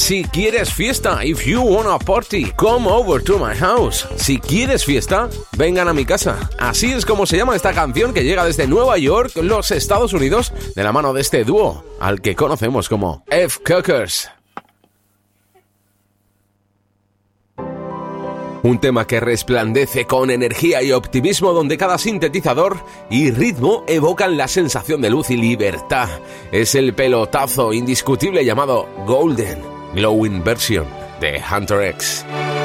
Si quieres fiesta, if you wanna party, come over to my house. Si quieres fiesta, vengan a mi casa. Así es como se llama esta canción que llega desde Nueva York, los Estados Unidos, de la mano de este dúo, al que conocemos como F-Cookers. Un tema que resplandece con energía y optimismo, donde cada sintetizador y ritmo evocan la sensación de luz y libertad. Es el pelotazo indiscutible llamado Golden Glowing Version de Hunter X.